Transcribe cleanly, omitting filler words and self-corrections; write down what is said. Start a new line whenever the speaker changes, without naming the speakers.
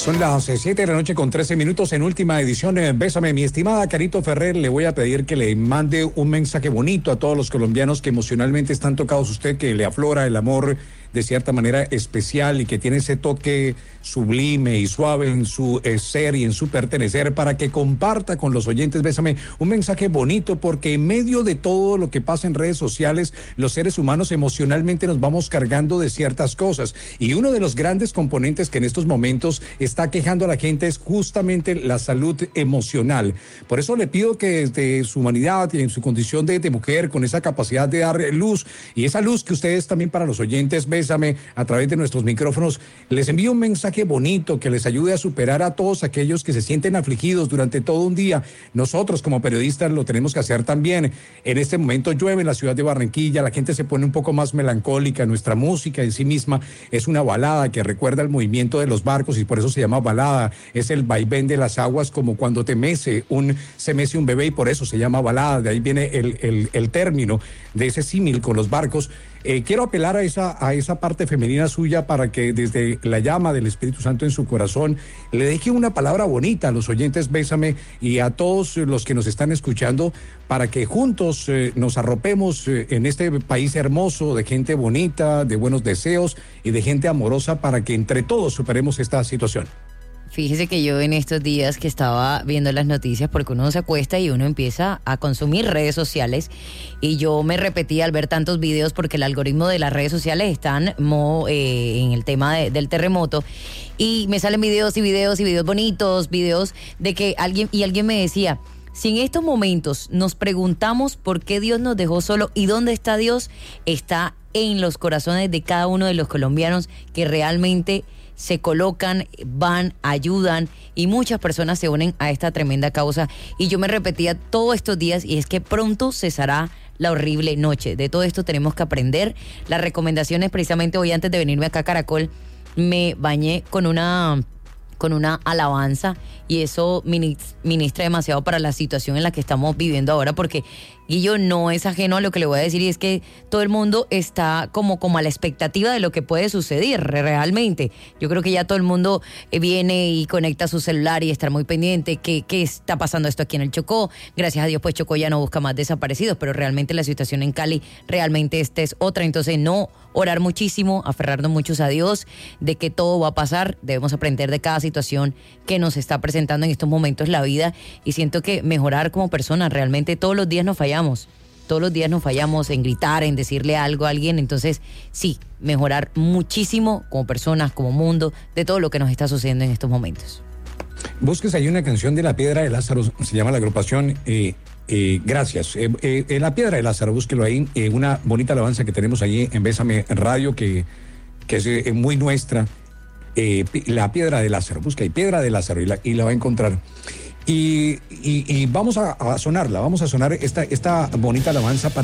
Son las 7 de la noche con 13 minutos en última edición. Bésame, mi estimada Carito Ferrer, le voy a pedir que le mande un mensaje bonito a todos los colombianos que emocionalmente están tocados. Usted que le aflora el amor de cierta manera especial y que tiene ese toque sublime y suave en su ser y en su pertenecer, para que comparta con los oyentes, Bésame, un mensaje bonito, porque en medio de todo lo que pasa en redes sociales, los seres humanos emocionalmente nos vamos cargando de ciertas cosas, y uno de los grandes componentes que en estos momentos está quejando a la gente es justamente la salud emocional. Por eso le pido que desde su humanidad y en su condición de mujer, con esa capacidad de dar luz, y esa luz que ustedes también para los oyentes, Bésame, a través de nuestros micrófonos, les envío un mensaje bonito que les ayude a superar a todos aquellos que se sienten afligidos durante todo un día. Nosotros como periodistas lo tenemos que hacer también. En este momento llueve en la ciudad de Barranquilla, la gente se pone un poco más melancólica. Nuestra música en sí misma es una balada que recuerda el movimiento de los barcos y por eso se llama balada. Es el vaivén de las aguas, como cuando se mece un bebé, y por eso se llama balada. De ahí viene el término de ese símil con los barcos. Quiero apelar a esa parte femenina suya para que desde la llama del Espíritu Santo en su corazón le deje una palabra bonita a los oyentes, Bésame, y a todos los que nos están escuchando, para que juntos nos arropemos en este país hermoso de gente bonita, de buenos deseos y de gente amorosa, para que entre todos superemos esta situación.
Fíjese que yo en estos días que estaba viendo las noticias, porque uno se acuesta y uno empieza a consumir redes sociales, y yo me repetí al ver tantos videos, porque el algoritmo de las redes sociales están en el tema del terremoto, y me salen videos y videos y videos bonitos, videos de que alguien me decía: si en estos momentos nos preguntamos por qué Dios nos dejó solo y dónde está Dios, está en los corazones de cada uno de los colombianos que realmente se colocan, van, ayudan, y muchas personas se unen a esta tremenda causa. Y yo me repetía todos estos días, y es que pronto cesará la horrible noche. De todo esto tenemos que aprender. Las recomendaciones, precisamente hoy antes de venirme acá a Caracol, me bañé con una alabanza, y eso ministra demasiado para la situación en la que estamos viviendo ahora, porque Guillo no es ajeno a lo que le voy a decir, y es que todo el mundo está como a la expectativa de lo que puede suceder realmente. Yo creo que ya todo el mundo viene y conecta su celular y está muy pendiente. ¿Qué está pasando esto aquí en el Chocó? Gracias a Dios, pues Chocó ya no busca más desaparecidos, pero realmente la situación en Cali realmente esta es otra. Entonces, no orar muchísimo, aferrarnos muchos a Dios, de que todo va a pasar. Debemos aprender de cada situación que nos está presentando en estos momentos la vida, y siento que mejorar como personas. Realmente todos los días nos fallamos en gritar, en decirle algo a alguien. Entonces sí, mejorar muchísimo como personas, como mundo, de todo lo que nos está sucediendo en estos momentos.
Busques ahí una canción de La Piedra de Lázaro, se llama la agrupación. Gracias. La Piedra de Lázaro, búsquelo ahí, una bonita alabanza que tenemos allí en Bésame Radio, que es muy nuestra. La Piedra de Lázaro, busca ahí Piedra de Lázaro y la va a encontrar. Y vamos a sonar esta bonita alabanza para